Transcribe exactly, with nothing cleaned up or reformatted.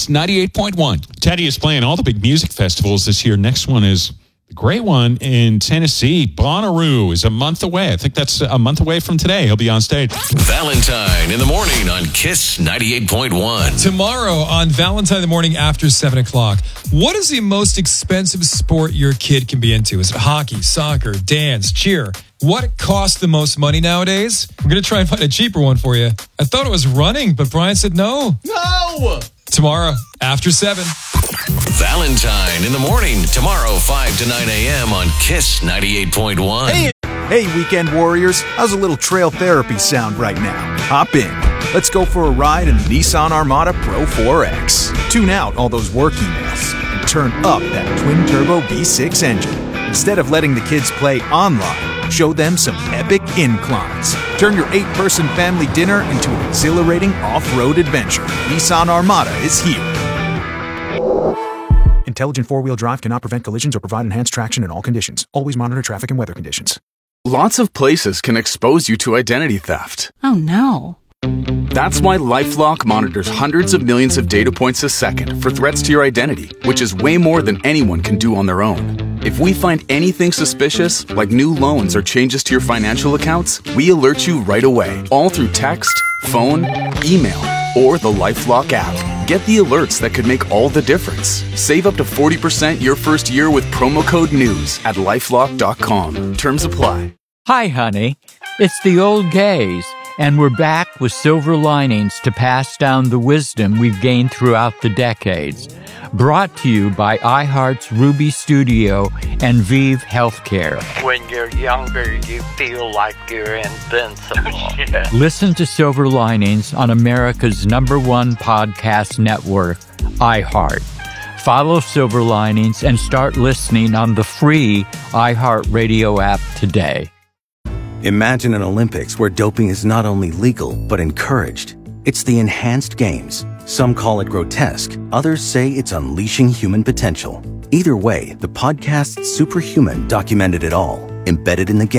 Kiss ninety-eight point one. Teddy is playing all the big music festivals this year. Next one is a great one in Tennessee. Bonnaroo is a month away. I think that's a month away from today. He'll be on stage. Valentine in the morning on Kiss ninety-eight point one. Tomorrow on Valentine in the morning after seven o'clock. What is the most expensive sport your kid can be into? Is it hockey, soccer, dance, cheer? What costs the most money nowadays? We're going to try and find a cheaper one for you. I thought it was running, but Brian said no. No! Tomorrow after seven. Valentine in the morning, tomorrow five to nine a.m. on Kiss ninety-eight point one. Hey, hey, weekend warriors. How's a little trail therapy sound right now? Hop in. Let's go for a ride in the Nissan Armada Pro four X. Tune out all those work emails and turn up that twin-turbo V six engine. Instead of letting the kids play online, show them some epic inclines. Turn your eight-person family dinner into an exhilarating off-road adventure. Nissan Armada is here. Intelligent four-wheel drive cannot prevent collisions or provide enhanced traction in all conditions. Always monitor traffic and weather conditions. Lots of places can expose you to identity theft. Oh no. That's why LifeLock monitors hundreds of millions of data points a second for threats to your identity, which is way more than anyone can do on their own. If we find anything suspicious, like new loans or changes to your financial accounts, we alert you right away, all through text, phone, email, or the LifeLock app. Get the alerts that could make all the difference. Save up to forty percent your first year with promo code NEWS at lifelock dot com. Terms apply. Hi, honey. It's the old gays, and we're back with silver linings to pass down the wisdom we've gained throughout the decades. Brought to you by iHeart's Ruby Studio and Vive Healthcare. When you're younger, you feel like you're invincible. Listen to Silver Linings on America's number one podcast network, iHeart. Follow Silver Linings and start listening on the free iHeartRadio app today. Imagine an Olympics where doping is not only legal, but encouraged. It's the Enhanced Games. Some call it grotesque. Others say it's unleashing human potential. Either way, the podcast Superhuman documented it all, embedded in the game.